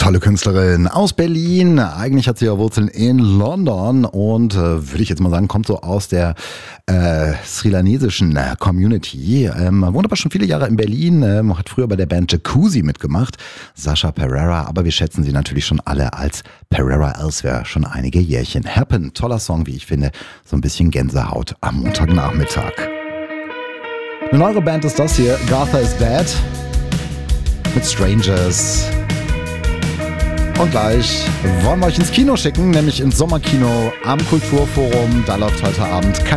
Tolle Künstlerin aus Berlin. Eigentlich hat sie ja Wurzeln in London und würde ich jetzt mal sagen, kommt so aus der sri-lanesischen Community. Wohnt aber schon viele Jahre in Berlin, hat früher bei der Band Jacuzzi mitgemacht. Sasha Perera, aber wir schätzen sie natürlich schon alle als Perera Elsewhere schon einige Jährchen. Happen, toller Song, wie ich finde. So ein bisschen Gänsehaut am Montagnachmittag. Eine neue Band ist das hier, Gartha is Bad mit Strangers. Und gleich wollen wir euch ins Kino schicken, nämlich ins Sommerkino am Kulturforum. Da läuft heute Abend kein